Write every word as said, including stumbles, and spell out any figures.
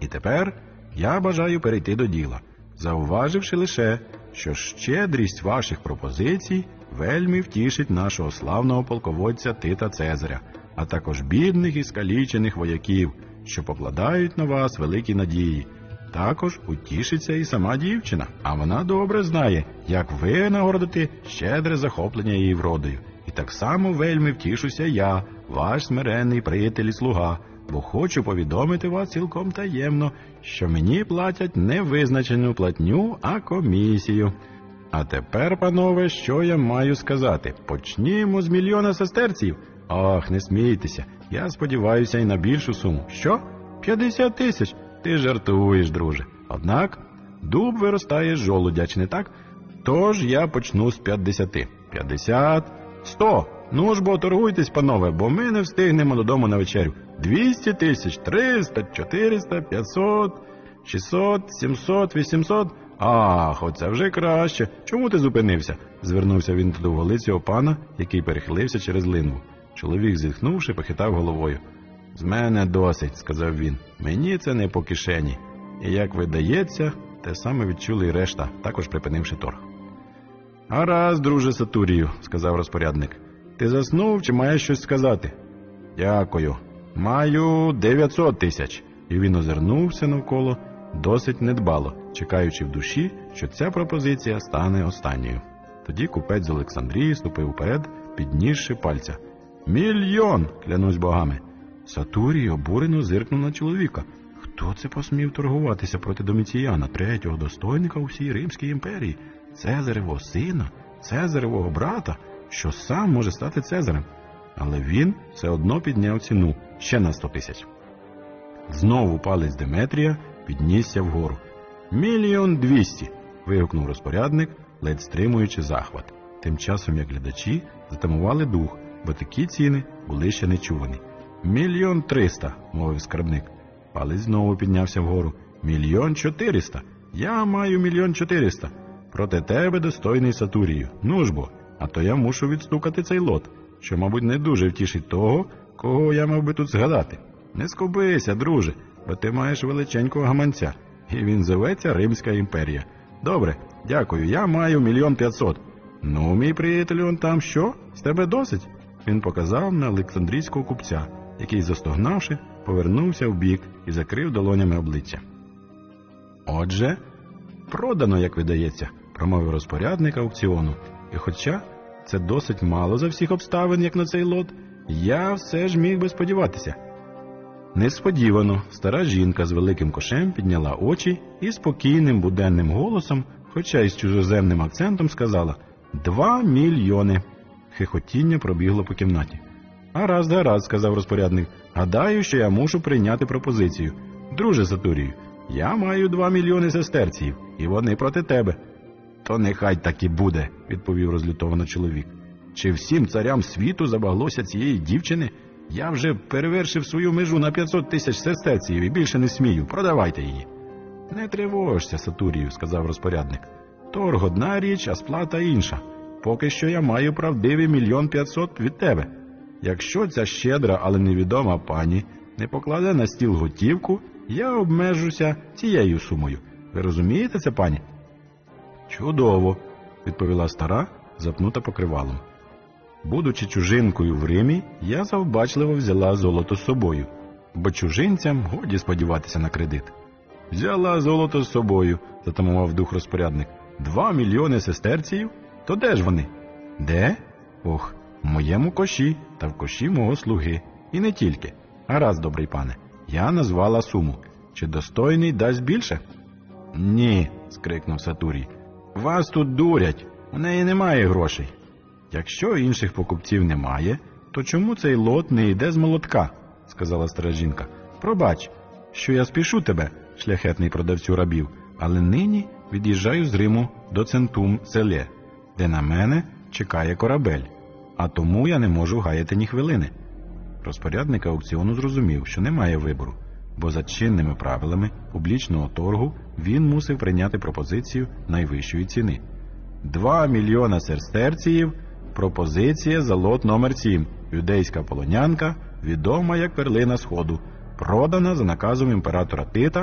І тепер я бажаю перейти до діла, зауваживши лише, що щедрість ваших пропозицій вельми втішить нашого славного полководця Тита Цезаря, а також бідних і скалічених вояків, що покладають на вас великі надії. Також утішиться і сама дівчина, а вона добре знає, як ви нагородите щедре захоплення її вродою. І так само вельми втішуся я, ваш смиренний приятель і слуга, бо хочу повідомити вас цілком таємно, що мені платять не визначену платню, а комісію. А тепер, панове, що я маю сказати? Почнімо з мільйона сестерців. Ах, не смійтеся, я сподіваюся і на більшу суму. Що? п'ятдесят тисяч? Ти жартуєш, друже. Однак, дуб виростає з жолудя, чи не так? Тож я почну з п'ятдесяти. П'ятдесят. Сто. Ну ж бо торгуйтесь, панове, бо ми не встигнемо додому на вечерю. Двісті тисяч, триста, чотириста, п'ятсот, шістсот, сімсот, вісімсот. Ах, оце вже краще. Чому ти зупинився? Звернувся він до голицього пана, який перехилився через линву. Чоловік, зітхнувши, похитав головою. «З мене досить», – сказав він. «Мені це не по кишені». І, як видається, те саме відчули й решта, також припинивши торг. «Гаразд, друже Сатурію», – сказав розпорядник. «Ти заснув чи маєш щось сказати?» «Дякую. Маю дев'ятсот тисяч». І він озирнувся навколо досить недбало, чекаючи в душі, що ця пропозиція стане останньою. Тоді купець з Олександрії ступив вперед, піднісши пальця. «Мільйон! Клянусь богами!» Сатурій обурено зиркнув на чоловіка. Хто це посмів торгуватися проти Доміціяна, третього достойника у всій Римській імперії? Цезаревого сина? Цезаревого брата? Що сам може стати Цезарем? Але він все одно підняв ціну ще на сто тисяч. Знову палець Деметрія піднісся вгору. «Мільйон двісті!» – вигукнув розпорядник, ледь стримуючи захват. Тим часом, як глядачі затамували дух, бо такі ціни були ще не чувані. «Мільйон триста!» – мовив скарбник. Палець знову піднявся вгору. «Мільйон чотириста! Я маю мільйон чотириста! Проти тебе, достойний Сатурію! Ну ж бо, а то я мушу відстукати цей лот, що, мабуть, не дуже втішить того, кого я мав би тут згадати. Не скубися, друже, бо ти маєш величенького гаманця, і він зоветься Римська імперія. Добре, дякую, я маю мільйон п'ятсот. Ну, мій приятелю, он там що? З тебе досить?» Він показав на олександрійського купця, який, застогнавши, повернувся вбік і закрив долонями обличчя. «Отже, продано, як видається», – промовив розпорядник аукціону. «І хоча це досить мало за всіх обставин, як на цей лот, я все ж міг би сподіватися». Несподівано стара жінка з великим кошем підняла очі і спокійним буденним голосом, хоча й з чужоземним акцентом, сказала «Два мільйони». Хихотіння пробігло по кімнаті. «Гаразд, гаразд», – сказав розпорядник. «Гадаю, що я мушу прийняти пропозицію. Друже Сатурію, я маю два мільйони сестерців, і вони проти тебе». «То нехай так і буде», – відповів розлютовано чоловік. «Чи всім царям світу забаглося цієї дівчини? Я вже перевершив свою межу на п'ятсот тисяч сестерців і більше не смію. Продавайте її». «Не тривожся, Сатурію», – сказав розпорядник. «Торг одна річ, а сплата інша. Поки що я маю правдивий мільйон п'ятсот від тебе. Якщо ця щедра, але невідома пані не покладе на стіл готівку, я обмежуся цією сумою. Ви розумієте це, пані?» «Чудово», – відповіла стара, запнута покривалом. «Будучи чужинкою в Римі, я завбачливо взяла золото з собою, бо чужинцям годі сподіватися на кредит». «Взяла золото з собою», – затамував дух розпорядник. «Два мільйони сестерців? То де ж вони?» «Де? Ох, в моєму коші та в коші мого слуги. І не тільки. Гаразд, добрий пане, я назвала суму. Чи достойний дасть більше?» «Ні», – скрикнув Сатурій. «Вас тут дурять, у неї немає грошей». «Якщо інших покупців немає, то чому цей лот не йде з молотка?» – сказала стара жінка. «Пробач, що я спішу тебе, шляхетний продавцю рабів, але нині від'їжджаю з Риму до Центум Селе, де на мене чекає корабель, а тому я не можу гаяти ні хвилини». Розпорядник аукціону зрозумів, що немає вибору, бо за чинними правилами публічного торгу він мусив прийняти пропозицію найвищої ціни. Два мільйона сестерців, пропозиція за лот номер сім, юдейська полонянка, відома як перлина Сходу, продана за наказом імператора Тита